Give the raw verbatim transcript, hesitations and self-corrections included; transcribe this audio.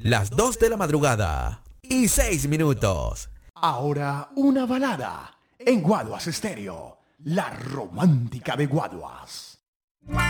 las dos de la madrugada y seis minutos. Ahora una balada en Guaduas Estéreo, la romántica de Guaduas.